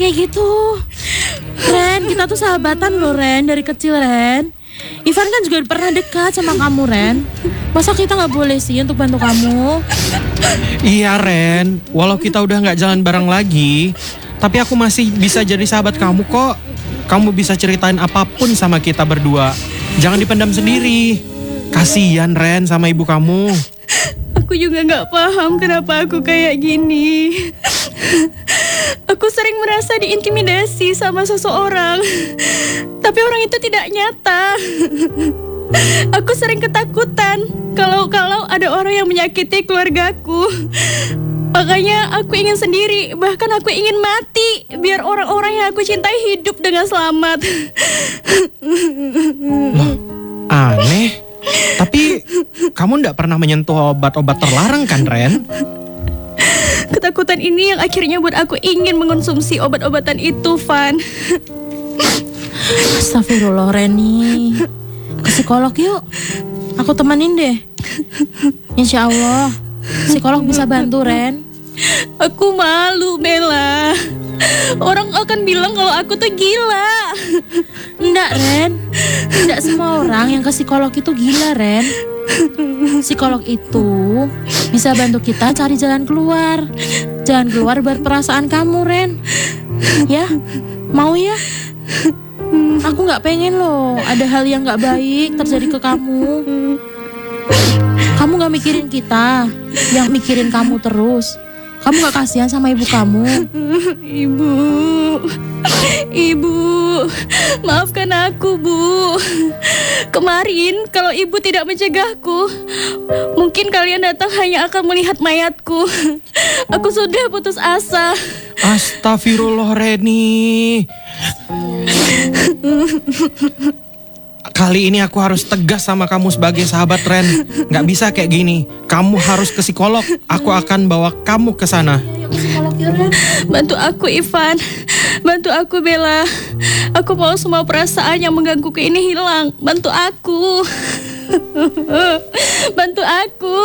kayak gitu. Ren, kita tuh sahabatan loh Ren, dari kecil Ren. Ivan kan juga pernah dekat sama kamu Ren. Masa kita gak boleh sih untuk bantu kamu? Iya Ren, walau kita udah gak jalan bareng lagi, tapi aku masih bisa jadi sahabat kamu kok. Kamu bisa ceritain apapun sama kita berdua. Jangan dipendam sendiri. Kasian Ren sama ibu kamu. Aku juga gak paham kenapa aku kayak gini. Aku sering merasa diintimidasi sama seseorang, tapi orang itu tidak nyata. Aku sering ketakutan kalau ada orang yang menyakiti keluargaku. Makanya aku ingin sendiri, bahkan aku ingin mati biar orang-orang yang aku cintai hidup dengan selamat. Loh, aneh. Tapi kamu gak pernah menyentuh obat-obat terlarang kan Ren? Ketakutan ini yang akhirnya buat aku ingin mengonsumsi obat-obatan itu, Van. Astagfirullah Reni. Ke psikolog yuk. Aku temenin deh. Insya Allah psikolog bisa bantu Ren. Aku malu, Bella. Orang akan bilang kalau aku tuh gila. Enggak Ren, tidak semua orang yang ke psikolog itu gila Ren. Psikolog itu bisa bantu kita cari jalan keluar. Jalan keluar buat perasaan kamu Ren. Ya, mau ya? Aku gak pengen loh ada hal yang gak baik terjadi ke kamu. Kamu gak mikirin kita, yang mikirin kamu terus. Kamu gak kasihan sama ibu kamu? Ibu, maafkan aku, Bu. Kemarin kalau ibu tidak mencegahku, mungkin kalian datang hanya akan melihat mayatku. Aku sudah putus asa. Astagfirullah Reni. Kali ini aku harus tegas sama kamu sebagai sahabat Ren. Gak bisa kayak gini. Kamu harus ke psikolog. Aku akan bawa kamu ke sana. Bantu aku, Ivan. Bantu aku, Bella. Aku mau semua perasaan yang menggangguku ini hilang. Bantu aku. Bantu aku.